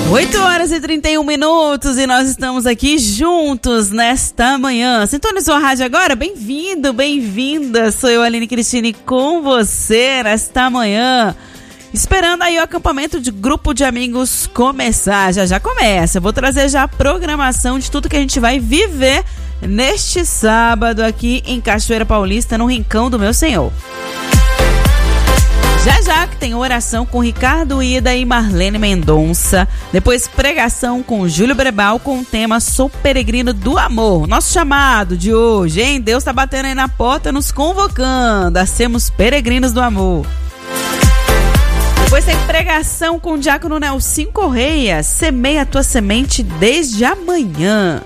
8h31 e nós estamos aqui juntos nesta manhã. Sintonizou a rádio agora? Bem-vindo, bem-vinda. Sou eu, Aline Cristine, com você nesta manhã. Esperando aí o acampamento de grupo de amigos começar. Já começa. Eu vou trazer já a programação de tudo que a gente vai viver neste sábado aqui em Cachoeira Paulista, no Rincão do Meu Senhor. Já que tem oração com Ricardo Ida e Marlene Mendonça. Depois pregação com Júlio Brebal com o tema Sou Peregrino do Amor. Nosso chamado de hoje, hein? Deus tá batendo aí na porta, nos convocando a sermos peregrinos do amor. Depois tem pregação com o diácono Nelson Correia. Semeia a tua semente desde amanhã.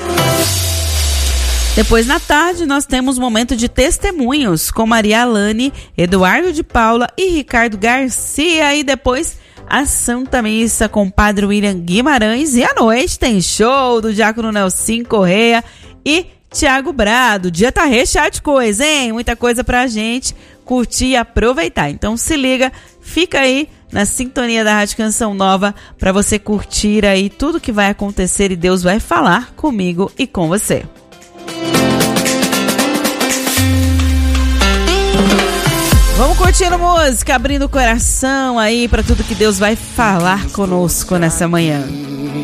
Depois, na tarde, nós temos momento de testemunhos com Maria Alane, Eduardo de Paula e Ricardo Garcia. E depois, a Santa Missa com Padre William Guimarães. E à noite tem show do diácono Nelson Correia e Tiago Brado. O dia tá recheado de coisa, hein? Muita coisa pra gente curtir e aproveitar. Então se liga, fica aí na sintonia da Rádio Canção Nova para você curtir aí tudo que vai acontecer e Deus vai falar comigo e com você. Vamos curtindo música, abrindo o coração aí para tudo que Deus vai falar conosco nessa manhã.